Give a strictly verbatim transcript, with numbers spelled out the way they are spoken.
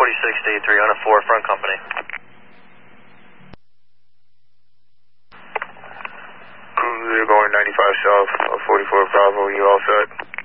forty-six to eighty-three on a four, front company. Cruiser going ninety-five south, forty-four Bravo, you all set?